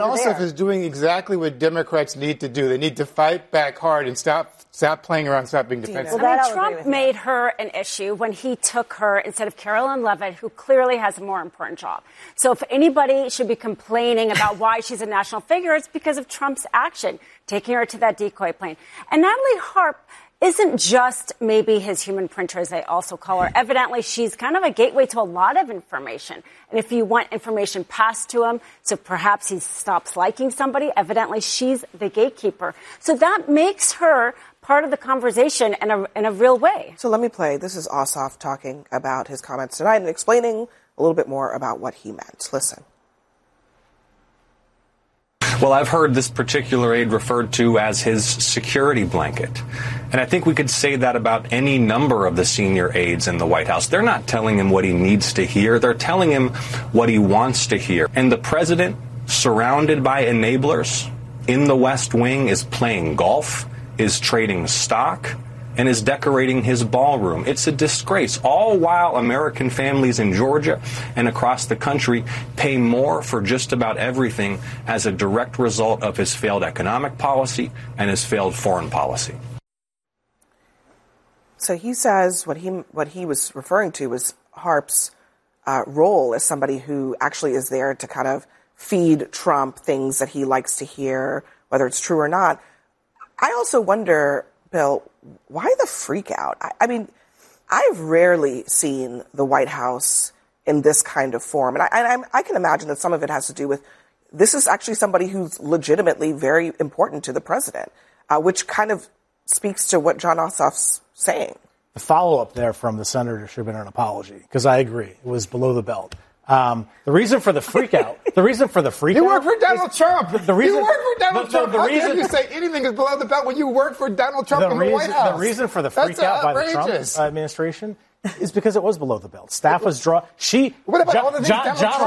Ossoff is doing exactly what Democrats need to do. They need to fight back hard and stop playing around, stop being defensive. Trump made her an issue when he took her instead of Carolyn Levitt, who clearly has a more important job. So if anybody should be complaining about why she's a national figure, it's because of Trump's action, taking her to that decoy plane. And Natalie Harp isn't just maybe his human printer, as they also call her. Evidently, she's kind of a gateway to a lot of information. And if you want information passed to him, so perhaps he stops liking somebody, evidently she's the gatekeeper. So that makes her part of the conversation in a real way. So let me play. This is Ossoff talking about his comments tonight and explaining a little bit more about what he meant. Listen. Well, I've heard this particular aide referred to as his security blanket. And I think we could say that about any number of the senior aides in the White House. They're not telling him what he needs to hear. They're telling him what he wants to hear. And the president, surrounded by enablers in the West Wing, is playing golf, is trading stock, and is decorating his ballroom. It's a disgrace, all while American families in Georgia and across the country pay more for just about everything as a direct result of his failed economic policy and his failed foreign policy. So he says what he was referring to was Harp's role as somebody who actually is there to kind of feed Trump things that he likes to hear, whether it's true or not. I also wonder, Bill, why the freak out? I mean, I've rarely seen the White House in this kind of form. And I can imagine that some of it has to do with this is actually somebody who's legitimately very important to the president, which kind of speaks to what Jon Ossoff's saying. The follow-up there from the senator should have been an apology, because I agree. It was below the belt. The reason for the freak out. You work for Donald Trump. You work for Donald Trump. How dare you say anything is below the belt when you work for Donald Trump in the White House? The reason for the freak out by the Trump administration is because it was below the belt. Staff was What about all the things John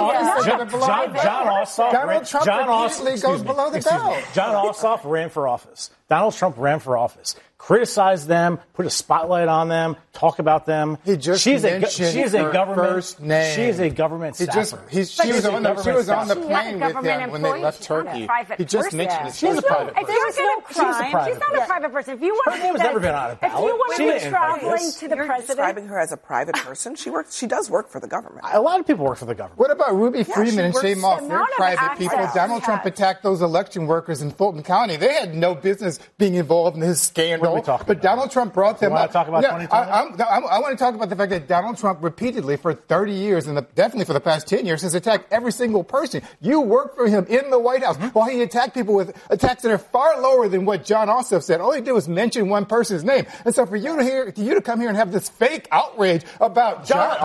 Ossoff? Donald Trump repeatedly goes below the belt. John Ossoff ran for office. Donald Trump ran for office. Criticized them, put a spotlight on them, talk about them. He just she's a government first name. She is a government staffer. She was on the plane with him when they left Turkey. He just mentioned it. She's a private person. She's not a private person. If you want, her name has never been on a ballot. If you want to be traveling to the president, describing her as a private person. She does work for the government. A lot of people work for the government. What about Ruby Freeman and Shay Moss? They're private people. Donald Trump attacked those election workers in Fulton County. They had no business being involved in his scandal. But Donald Trump brought them up. Talk about 2020? I want to talk about the fact that Donald Trump repeatedly for 30 years and definitely for the past 10 years has attacked every single person. You work for him in the White House while he attacked people with attacks that are far lower than what Jon Ossoff said. All he did was mention one person's name. And so for you to come here and have this fake outrage about Jon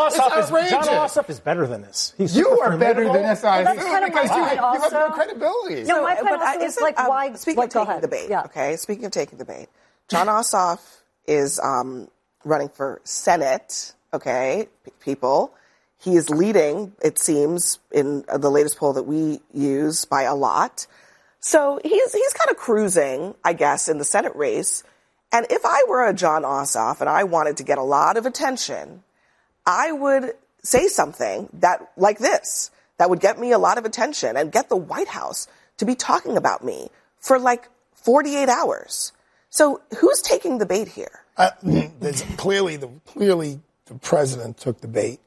Ossoff is better than this. You are better than this. Because you have no credibility. No, my point also is why. Speaking of taking the bait, okay? Speaking of taking the bait, Jon Ossoff is running for Senate, okay, people. He is leading, it seems, in the latest poll that we use by a lot. So he's kind of cruising, I guess, in the Senate race. And if I were a Jon Ossoff and I wanted to get a lot of attention, I would say something like this that would get me a lot of attention and get the White House to be talking about me for like 48 hours. So who's taking the bait here? Clearly, the president took the bait.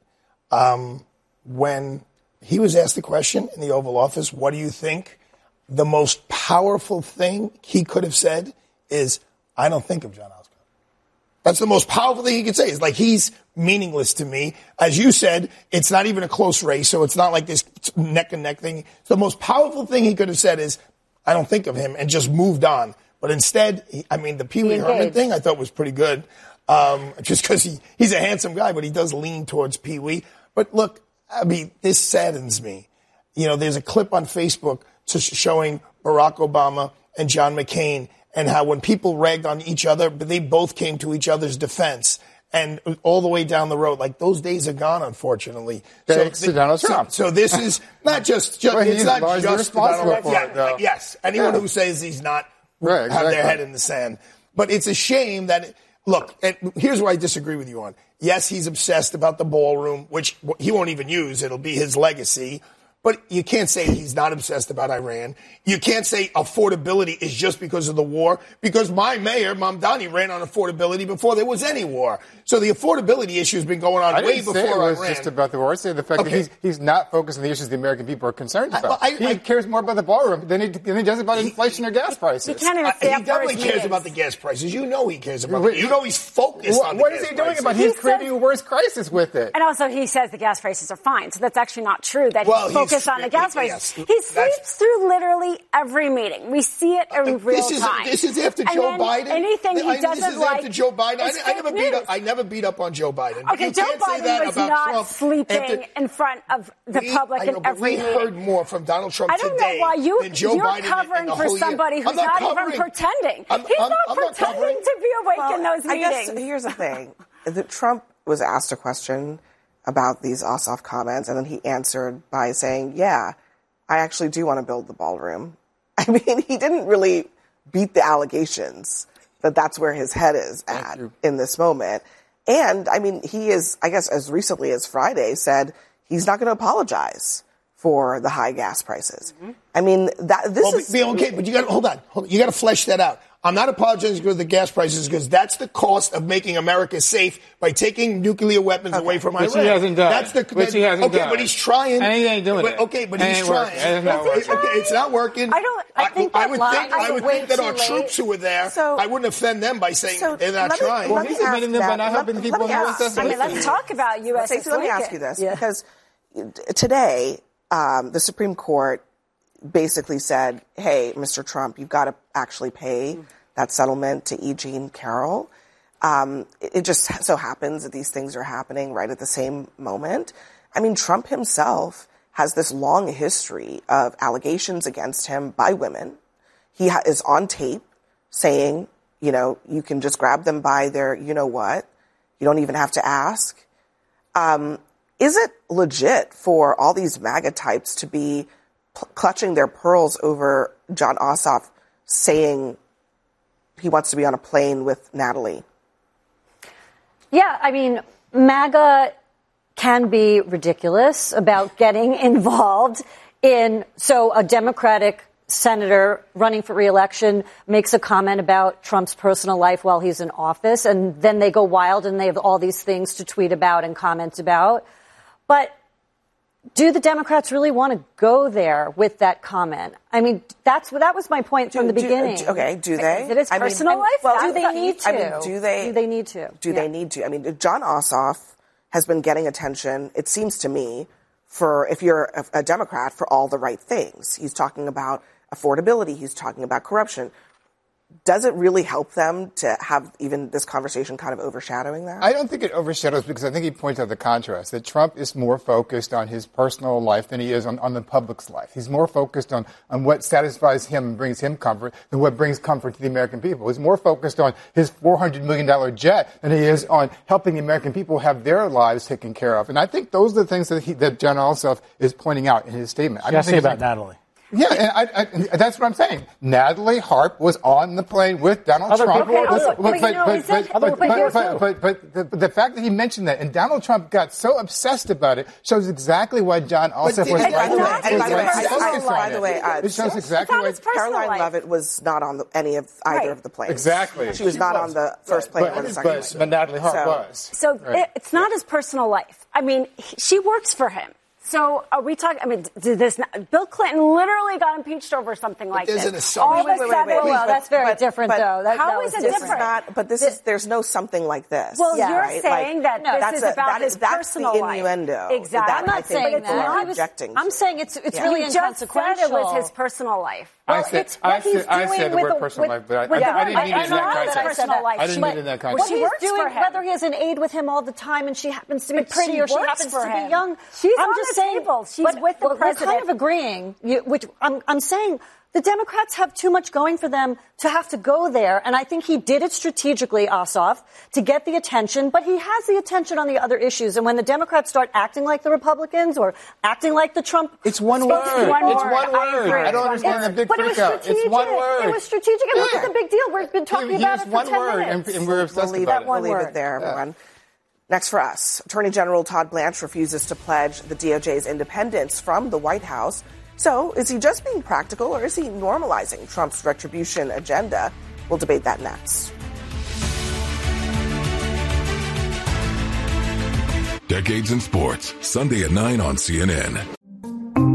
When he was asked the question in the Oval Office, what do you think? The most powerful thing he could have said is, I don't think of Jon Ossoff. That's the most powerful thing he could say. It's like, he's meaningless to me. As you said, it's not even a close race, so it's not like this neck and neck thing. The most powerful thing he could have said is, I don't think of him, and just moved on. But instead, the Pee Wee Herman thing I thought was pretty good. Just because he's a handsome guy, but he does lean towards Pee Wee. But look, this saddens me. There's a clip on Facebook showing Barack Obama and John McCain, and how when people ragged on each other, but they both came to each other's defense. And all the way down the road, like, those days are gone, unfortunately. Thanks to Donald Trump. So this is not just it's not just responsible for it, though. Yes. Anyone who says he's not have their head in the sand. But it's a shame that, look, here's where I disagree with you on. Yes, he's obsessed about the ballroom, which he won't even use. It'll be his legacy. But you can't say he's not obsessed about Iran. You can't say affordability is just because of the war, because my mayor, Mamdani, ran on affordability before there was any war. So the affordability issue has been going on way before Iran. I didn't say it was just about the war. I said the fact that he's not focused on the issues the American people are concerned about. He cares more about the ballroom than he does about inflation or gas prices. He can't even he definitely cares about the gas prices. You know he cares about it. You know he's focused on the gas prices. What is he doing about it? He's creating a worse crisis with it. And also he says the gas prices are fine. So that's actually not true that he's focused on the gas prices. Yes. He sleeps through literally every meeting. We see it in real time. This is after Joe Biden. Anything he doesn't This is like. after Joe Biden. I never beat up on Joe Biden. Okay, Joe Biden was not sleeping in front of the public in every meeting. We heard more from Donald Trump today than Joe Biden. You're covering for somebody who's not even pretending. He's not pretending to be awake in those meetings. I guess here's the thing. Trump was asked a question about these Ossoff comments, and then he answered by saying, yeah, I actually do want to build the ballroom. I mean, he didn't really beat the allegations, but that's where his head is at in this moment. And, I mean, he is, I guess, as recently as Friday said he's not going to apologize for the high gas prices. Mm-hmm. I mean, this is... Okay, but you got to, hold on. You got to flesh that out. I'm not apologizing for the gas prices because that's the cost of making America safe by taking nuclear weapons away from Iran. Which he hasn't done. Which he hasn't done. Okay, but he's trying. And he ain't doing it. Okay, but he's trying. It's not working. I would think that our troops who were there, I wouldn't offend them by saying they're not trying. Well, he's offending them by not helping the people in the U.S. Let's talk about U.S. Let me ask you this, because today the Supreme Court basically said, hey, Mr. Trump, you've got to actually pay that settlement to E. Jean Carroll. It just so happens that these things are happening right at the same moment. I mean, Trump himself has this long history of allegations against him by women. He is on tape saying, you can just grab them by their you-know-what. You don't even have to ask. Is it legit for all these MAGA types to be clutching their pearls over Jon Ossoff saying he wants to be on a plane with Natalie? Yeah, I mean, MAGA can be ridiculous about getting involved in, so a Democratic senator running for re-election makes a comment about Trump's personal life while he's in office, and then they go wild and they have all these things to tweet about and comment about. But do the Democrats really want to go there with that comment? I mean, that was my point from the beginning. Do they? Is it his personal life? Well, do they need to? I mean, do they need to? They need to? I mean, Jon Ossoff has been getting attention, it seems to me, for, if you're a Democrat, for all the right things. He's talking about affordability. He's talking about corruption. Does it really help them to have even this conversation kind of overshadowing that? I don't think it overshadows, because I think he points out the contrast, that Trump is more focused on his personal life than he is on the public's life. He's more focused on what satisfies him and brings him comfort than what brings comfort to the American people. He's more focused on his $400 million jet than he is on helping the American people have their lives taken care of. And I think those are the things that Jon Ossoff is pointing out in his statement. I don't think about Natalie. Yeah, and that's what I'm saying. Natalie Harp was on the plane with Donald Trump. But the fact that he mentioned that, and Donald Trump got so obsessed about it, shows exactly why Jon Ossoff was right. By the way, it shows exactly why Caroline Leavitt was not on either of the planes. Exactly. She was not on the first plane or the second plane. But Natalie Harp was. So it's not his personal life. I mean, she works for him. So are we talking? I mean, Bill Clinton literally got impeached over something like this. Well, that's very different, though. How is it different? But there's no something like this. Well, you're saying that this is about his personal life. That's the innuendo. Exactly. I'm not saying that. I'm saying it's really inconsequential. You just said it was his personal life. I said the word personal life, but I didn't mean it in that context. I didn't mean it in that context. What he's doing, whether he has an aide with him all the time and she happens to be pretty or she happens to be young, she's on the table. She's with the president. We're kind of agreeing, which I'm saying the Democrats have too much going for them to have to go there. And I think he did it strategically, Ossoff, to get the attention. But he has the attention on the other issues. And when the Democrats start acting like the Republicans or acting like the Trump... It's one word. It's one word. I don't understand the big freak out. It's one word. It was strategic. And look at the big deal. We've been talking about it for 10 minutes. And we're obsessed about it. We'll leave it there, everyone. Next for us, Attorney General Todd Blanche refuses to pledge the DOJ's independence from the White House. So is he just being practical, or is he normalizing Trump's retribution agenda? We'll debate that next. Decades in Sports, Sunday at 9 on CNN.